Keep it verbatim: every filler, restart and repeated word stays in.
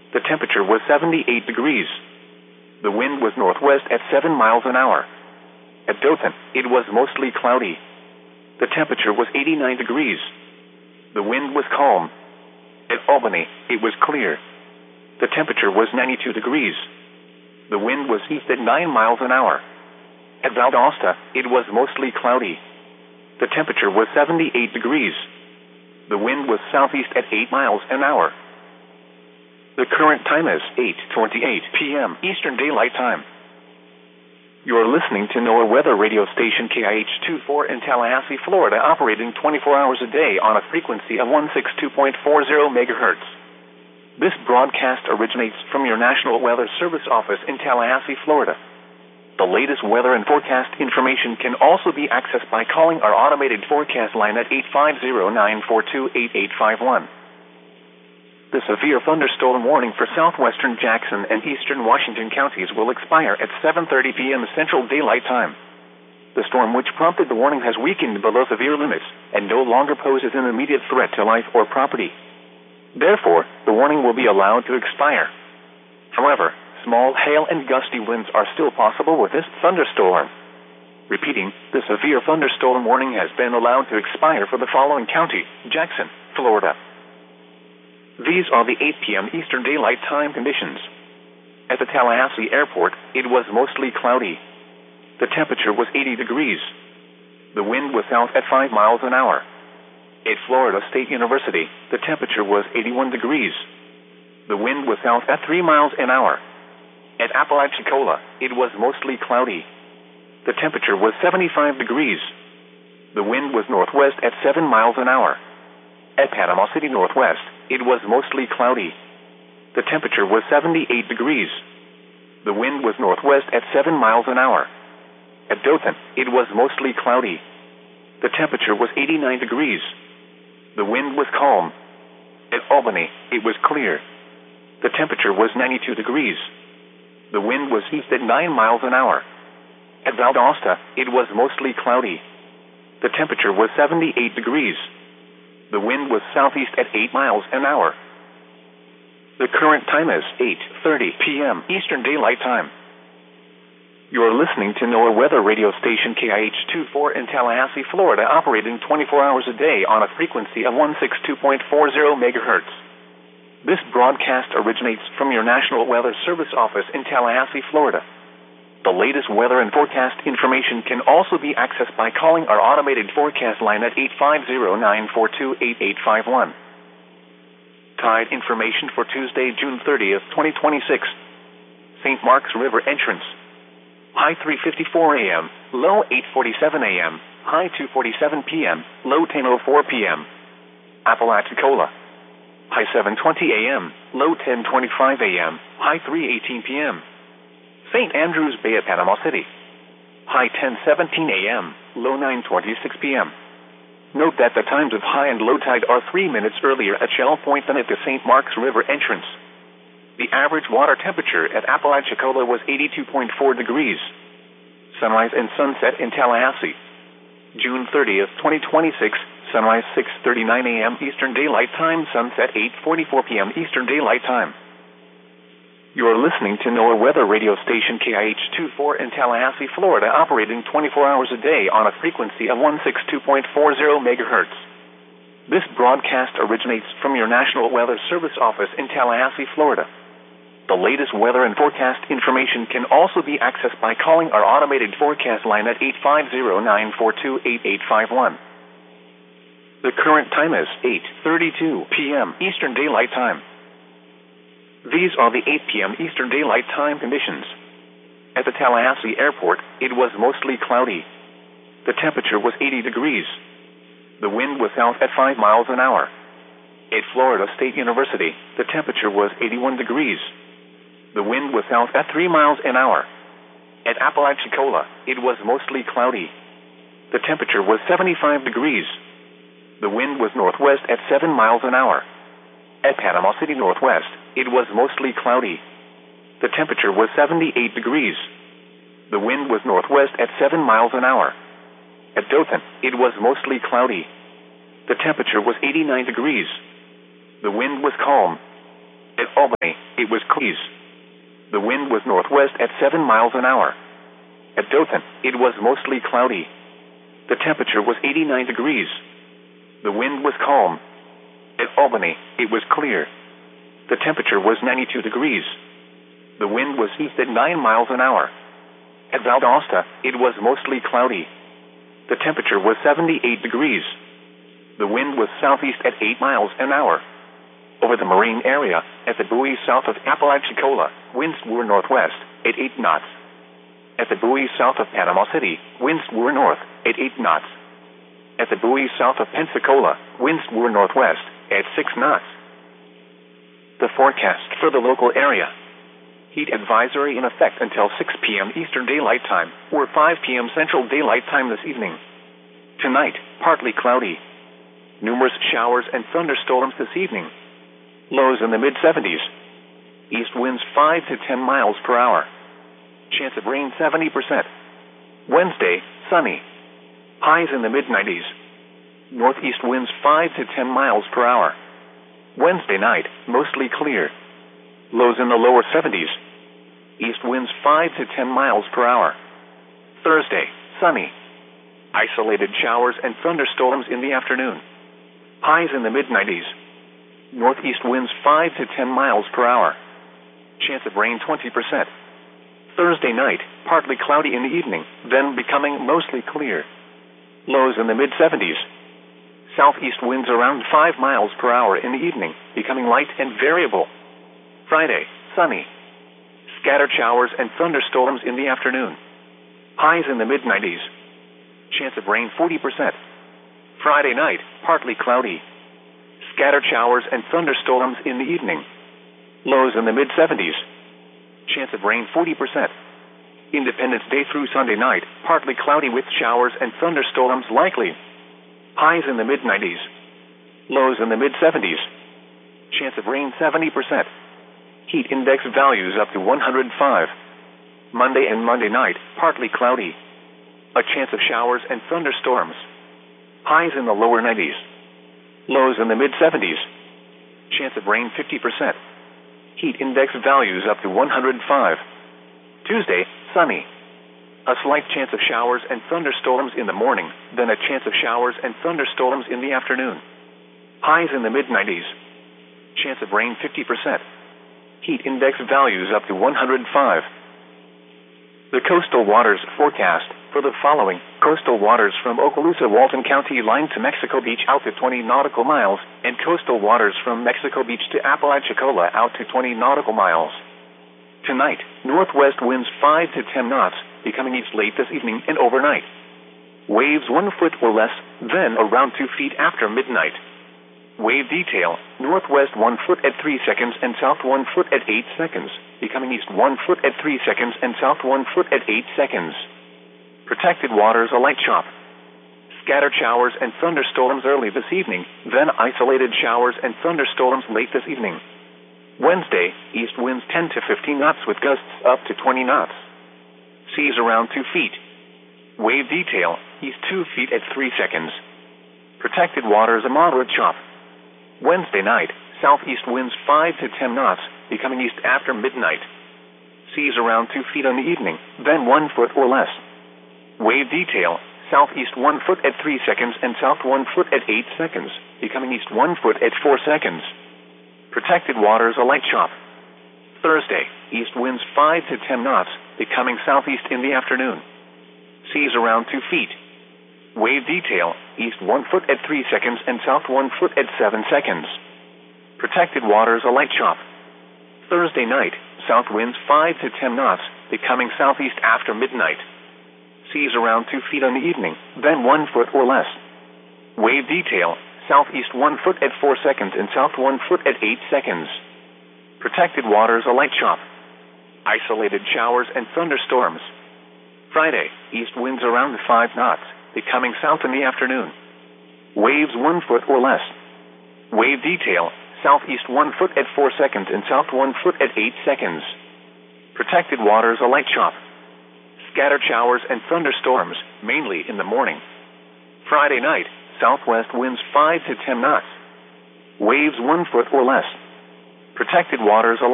The temperature was seventy-eight degrees. The wind was northwest at seven miles an hour. At Dothan, it was mostly cloudy. The temperature was eighty-nine degrees. The wind was calm. At Albany, it was clear. The temperature was ninety-two degrees. The wind was east at nine miles an hour. At Valdosta, it was mostly cloudy. The temperature was seventy-eight degrees. The wind was southeast at eight miles an hour. The current time is eight twenty-eight p.m. Eastern Daylight Time. You are listening to NOAA weather radio station K I H twenty-four in Tallahassee, Florida, operating twenty-four hours a day on a frequency of one sixty-two point four zero megahertz. This broadcast originates from your National Weather Service office in Tallahassee, Florida. The latest weather and forecast information can also be accessed by calling our automated forecast line at eight five zero, nine four two, eight eight five one. The severe thunderstorm warning for southwestern Jackson and eastern Washington counties will expire at seven thirty p.m. Central Daylight Time. The storm which prompted the warning has weakened below severe limits and no longer poses an immediate threat to life or property. Therefore, the warning will be allowed to expire. However, small hail and gusty winds are still possible with this thunderstorm. Repeating, the severe thunderstorm warning has been allowed to expire for the following county: Jackson, Florida. These are the eight p.m. Eastern Daylight Time conditions. At the Tallahassee Airport, it was mostly cloudy. The temperature was eighty degrees. The wind was south at five miles an hour. At Florida State University, the temperature was eighty-one degrees. The wind was south at three miles an hour. At Apalachicola, it was mostly cloudy. The temperature was seventy-five degrees. The wind was northwest at seven miles an hour. At Panama City Northwest, it was mostly cloudy. The temperature was seventy-eight degrees. The wind was northwest at seven miles an hour. At Dothan, it was mostly cloudy. The temperature was eighty-nine degrees. The wind was calm. At Albany, it was clear. The temperature was ninety-two degrees. The wind was east at nine miles an hour. At Valdosta, it was mostly cloudy. The temperature was seventy-eight degrees. The wind was southeast at eight miles an hour. The current time is eight thirty p.m. Eastern Daylight Time. You are listening to NOAA weather radio station K I H twenty-four in Tallahassee, Florida, operating twenty-four hours a day on a frequency of one sixty-two point four zero megahertz. This broadcast originates from your National Weather Service office in Tallahassee, Florida. The latest weather and forecast information can also be accessed by calling our automated forecast line at eight five zero, nine four two, eight eight five one. Tide information for Tuesday, June thirtieth, twenty twenty-six. Saint Mark's River entrance. High three fifty-four a.m., low eight forty-seven a.m., high two forty-seven p.m., low ten oh four p.m. Apalachicola. High seven twenty a.m., low ten twenty-five a.m., high three eighteen p.m. Saint Andrews Bay at Panama City. High ten seventeen a.m., low nine twenty-six p.m. Note that the times of high and low tide are three minutes earlier at Shell Point than at the Saint Mark's River entrance. The average water temperature at Apalachicola was eighty-two point four degrees. Sunrise and sunset in Tallahassee. June thirtieth, twenty twenty-six, sunrise six thirty-nine a.m. Eastern Daylight Time, sunset eight forty-four p.m. Eastern Daylight Time. You are listening to NOAA weather radio station K I H twenty-four in Tallahassee, Florida, operating twenty-four hours a day on a frequency of one sixty-two point four zero megahertz. This broadcast originates from your National Weather Service office in Tallahassee, Florida. The latest weather and forecast information can also be accessed by calling our automated forecast line at eight five zero, nine four two, eight eight five one. The current time is eight thirty-two p.m. Eastern Daylight Time. These are the eight p.m. Eastern Daylight Time conditions. At the Tallahassee Airport, it was mostly cloudy. The temperature was eighty degrees. The wind was south at five miles an hour. At Florida State University, the temperature was eighty-one degrees. The wind was south at three miles an hour. At Apalachicola, it was mostly cloudy. The temperature was seventy-five degrees. The wind was northwest at seven miles an hour. At Panama City Northwest, it was mostly cloudy. The temperature was seventy-eight degrees. The wind was northwest at seven miles an hour. At Dothan, it was mostly cloudy. The temperature was eighty-nine degrees. The wind was calm. At Albany, it was clear. The wind was northwest at seven miles an hour. At Dothan, it was mostly cloudy. The temperature was eighty-nine degrees. The wind was calm. At Albany, it was clear. The temperature was ninety-two degrees. The wind was east at nine miles an hour. At Valdosta, it was mostly cloudy. The temperature was seventy-eight degrees. The wind was southeast at eight miles an hour. Over the marine area, at the buoy south of Apalachicola, winds were northwest at eight knots. At the buoy south of Panama City, winds were north at eight knots. At the buoy south of Pensacola, winds were northwest at six knots. The forecast for the local area. Heat advisory in effect until six p.m. Eastern Daylight Time or five p.m. Central Daylight Time this evening. Tonight, partly cloudy. Numerous showers and thunderstorms this evening. Lows in the mid seventies. East winds five to ten miles per hour. Chance of rain seventy percent. Wednesday, sunny. Highs in the mid nineties. Northeast winds five to ten miles per hour. Wednesday night, mostly clear. Lows in the lower seventies. East winds five to ten miles per hour. Thursday, sunny. Isolated showers and thunderstorms in the afternoon. Highs in the mid nineties. Northeast winds five to ten miles per hour. Chance of rain twenty percent. Thursday night, partly cloudy in the evening, then becoming mostly clear. Lows in the mid seventies. Southeast winds around five miles per hour in the evening, becoming light and variable. Friday, sunny. Scattered showers and thunderstorms in the afternoon. Highs in the mid nineties. Chance of rain forty percent. Friday night, partly cloudy. Scattered showers and thunderstorms in the evening. Lows in the mid seventies. Chance of rain forty percent. Independence Day through Sunday night, partly cloudy with showers and thunderstorms likely. Highs in the mid nineties. Lows in the mid seventies. Chance of rain seventy percent. Heat index values up to one hundred five. Monday and Monday night, partly cloudy. A chance of showers and thunderstorms. Highs in the lower nineties. Lows in the mid seventies. Chance of rain fifty percent. Heat index values up to one hundred five. Tuesday, sunny. A slight chance of showers and thunderstorms in the morning, then a chance of showers and thunderstorms in the afternoon. Highs in the mid nineties. Chance of rain fifty percent. Heat index values up to one hundred five. The coastal waters forecast for the following: coastal waters from Okaloosa, Walton County line to Mexico Beach out to twenty nautical miles, and coastal waters from Mexico Beach to Apalachicola out to twenty nautical miles. Tonight, northwest winds five to ten knots, becoming east late this evening and overnight. Waves one foot or less, then around two feet after midnight. Wave detail, northwest one foot at three seconds and south one foot at eight seconds, becoming east one foot at three seconds and south one foot at eight seconds. Protected waters a light chop. Scattered showers and thunderstorms early this evening, then isolated showers and thunderstorms late this evening. Wednesday, east winds ten to fifteen knots with gusts up to twenty knots. Seas around two feet. Wave detail, east two feet at three seconds. Protected waters a moderate chop. Wednesday night, southeast winds five to ten knots, becoming east after midnight. Seas around two feet on the evening, then one foot or less. Wave detail, southeast one foot at three seconds and south one foot at eight seconds, becoming east one foot at four seconds. Protected waters a light chop. Thursday, east winds five to ten knots, becoming southeast in the afternoon. Seas around two feet. Wave detail, east one foot at three seconds and south one foot at seven seconds. Protected waters a light chop. Thursday night, south winds five to ten knots, becoming southeast after midnight. Seas around two feet on the evening, then one foot or less. Wave detail, southeast one foot at four seconds and south one foot at eight seconds. Protected waters a light chop. Isolated showers and thunderstorms. Friday, east winds around five knots, becoming south in the afternoon. Waves one foot or less. Wave detail, southeast one foot at four seconds and south one foot at eight seconds. Protected waters a light chop. Scattered showers and thunderstorms, mainly in the morning. Friday night, southwest winds five to ten knots. Waves one foot or less. Protected waters